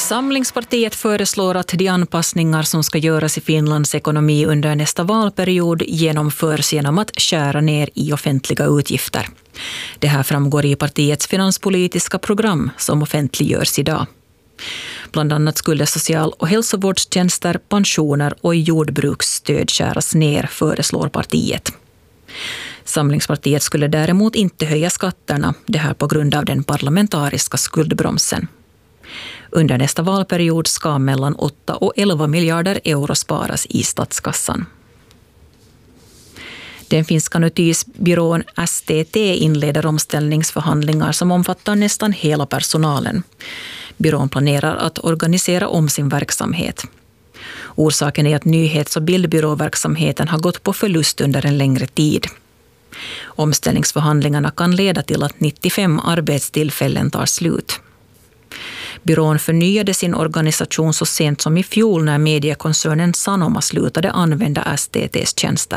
Samlingspartiet föreslår att de anpassningar som ska göras i Finlands ekonomi under nästa valperiod genomförs genom att skära ner i offentliga utgifter. Det här framgår i partiets finanspolitiska program som offentliggörs idag. Bland annat skulle social- och hälsovårdstjänster, pensioner och jordbruksstöd skäras ner, föreslår partiet. Samlingspartiet skulle däremot inte höja skatterna, det här på grund av den parlamentariska skuldbromsen. Under nästa valperiod ska mellan 8 och 11 miljarder euro sparas i statskassan. Den finska notisbyrån STT inleder omställningsförhandlingar som omfattar nästan hela personalen. Byrån planerar att organisera om sin verksamhet. Orsaken är att nyhets- och bildbyråverksamheten har gått på förlust under en längre tid. Omställningsförhandlingarna kan leda till att 95 arbetstillfällen tar slut. Byrån förnyade sin organisation så sent som i fjol när mediekoncernen Sanoma slutade använda STT:s tjänster.